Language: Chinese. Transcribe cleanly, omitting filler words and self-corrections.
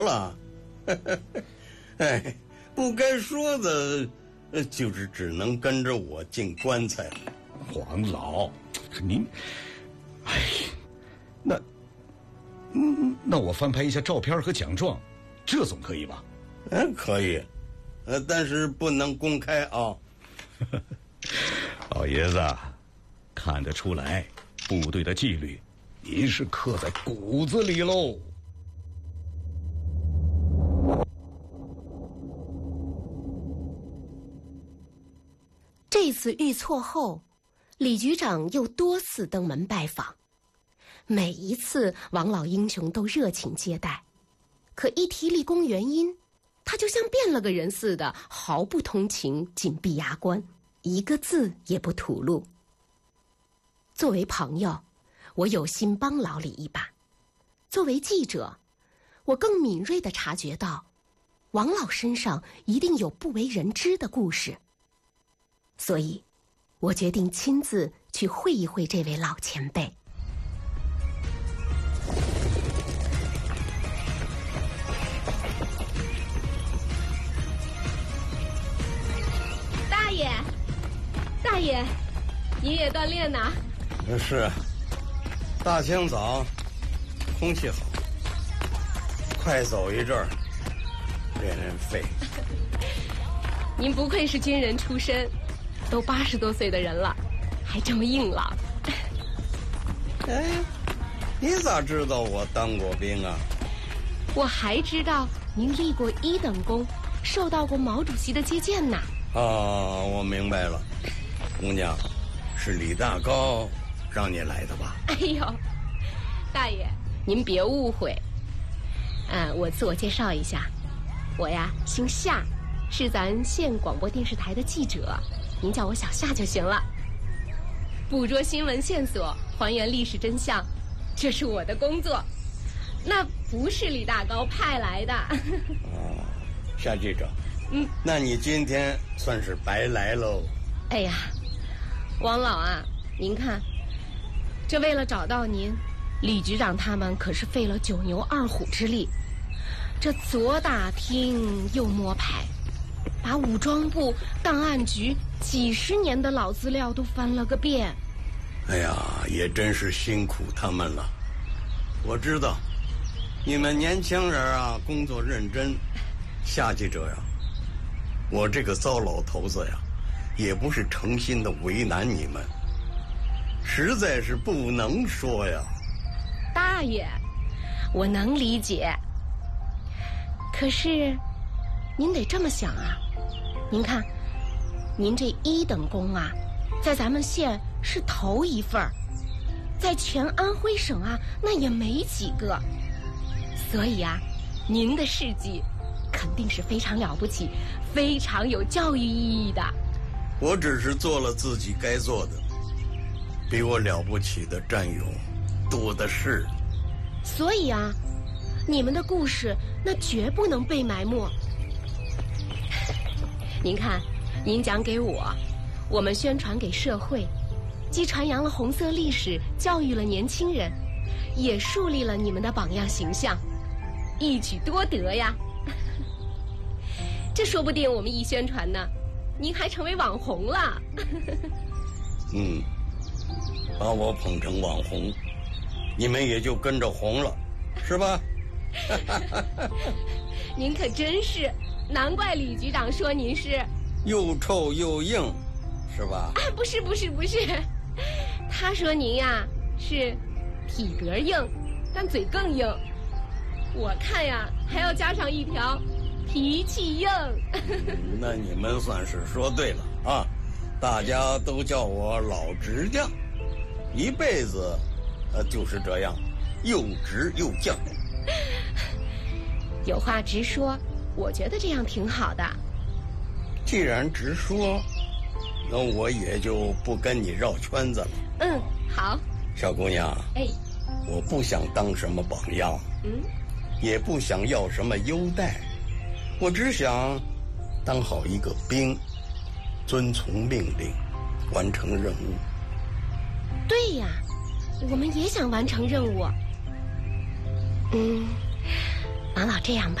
了。哎，不该说的，就是只能跟着我进棺材了。 黄老，您，哎，那我翻拍一下照片和奖状，这总可以吧？ 可以，但是不能公开啊。 老爷子，看得出来，部队的纪律，您是刻在骨子里喽。 这次遇挫后，李局长又多次登门拜访，每一次王老英雄都热情接待，可一提立功原因，他就像变了个人似的，毫不通情，紧闭牙关，一个字也不吐露。作为朋友，我有心帮老李一把；作为记者，我更敏锐地察觉到，王老身上一定有不为人知的故事。所以，我决定亲自去会一会这位老前辈。 大爷，您也锻炼呢？ 是，大清早，空气好，快走一阵儿，练练肺。 您不愧是军人出身，都80多岁的人了，还这么硬朗。 哎，你咋知道我当过兵啊？ 我还知道您立过1等功，受到过毛主席的接见呢。 我明白了，姑娘，是李大高让你来的吧？ 哎呦，大爷，您别误会。我自我介绍一下，我呀姓夏，是咱县广播电视台的记者，您叫我小夏就行了。捕捉新闻线索，还原历史真相，这是我的工作，那不是李大高派来的。 夏记者，那你今天算是白来喽。 哎呀，王老啊，您看，这为了找到您，李局长他们可是费了9牛2虎之力，这左打听右摸排，把武装部、档案局几10年的老资料都翻了个遍。 哎呀，也真是辛苦他们了。我知道，你们年轻人啊，工作认真。夏记者呀，我这个糟老头子呀，也不是诚心的为难你们，实在是不能说呀。 大爷，我能理解。可是，您得这么想啊，您看，您这1等功啊，在咱们县是头1份，在全安徽省啊，那也没几个。所以啊，您的事迹肯定是非常了不起，非常有教育意义的。 我只是做了自己该做的，比我了不起的战友多的是。 所以啊，你们的故事那绝不能被埋没。您看，您讲给我们宣传给社会，既传扬了红色历史，教育了年轻人，也树立了你们的榜样形象，一举多得呀。这说不定我们一宣传呢，您还成为网红了。 把我捧成网红，你们也就跟着红了，是吧？ 您可真是，难怪李局长说您是又臭又硬，是吧？ 不是，他说您呀是体格硬，但嘴更硬。我看呀，还要加上一条脾气硬。 那你们算是说对了啊！大家都叫我老直将，一辈子就是这样，又直又犟。 有话直说，我觉得这样挺好的。 既然直说，那我也就不跟你绕圈子了。 好。 小姑娘，我不想当什么榜样，也不想要什么优待，我只想当好一个兵，遵从命令，完成任务。 对呀，我们也想完成任务。 王老这样吧，